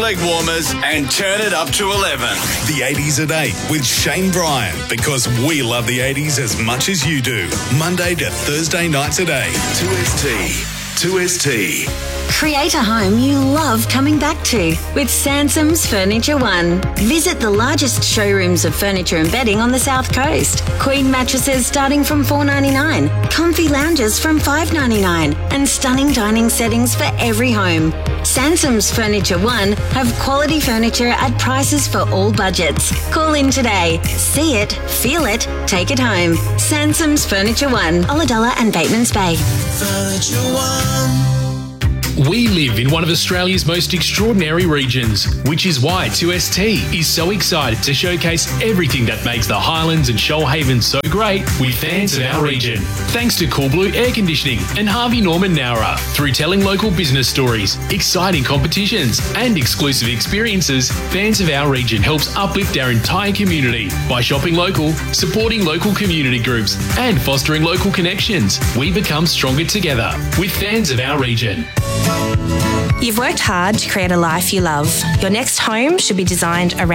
leg warmers and turn it up to 11. The 80s at 8 with Shane Bryan, because we love the 80s as much as you do. Monday to Thursday nights at 8. 2ST. 2ST. Create a home you love coming back to with Sansom's Furniture One. Visit the largest showrooms of furniture and bedding on the South Coast. Queen mattresses starting from $4.99, comfy lounges from $5.99, and stunning dining settings for every home. Sansom's Furniture One have quality furniture at prices for all budgets. Call in today. See it, feel it, take it home. Sansom's Furniture One, Ulladulla and Batemans Bay. Furniture One. We live in one of Australia's most extraordinary regions, which is why 2ST is so excited to showcase everything that makes the Highlands and Shoalhaven so great with fans of our region. Thanks to Coolblue Air Conditioning and Harvey Norman Nowra. Through telling local business stories, exciting competitions and exclusive experiences, fans of our region helps uplift our entire community by shopping local, supporting local community groups and fostering local connections. We become stronger together with fans of our region. You've worked hard to create a life you love. Your next home should be designed around